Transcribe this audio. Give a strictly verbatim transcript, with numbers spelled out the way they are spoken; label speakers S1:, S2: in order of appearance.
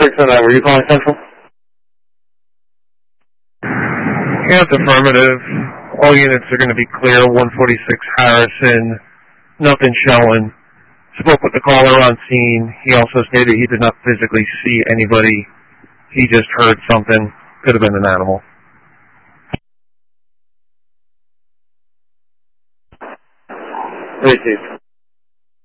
S1: six oh nine, were you calling Central?
S2: Yeah, it's affirmative. All units are going to be clear. one forty-six Harrison, nothing showing. Spoke with the caller on scene. He also stated he did not physically see anybody. He just heard something. Could have been an animal.
S1: Received.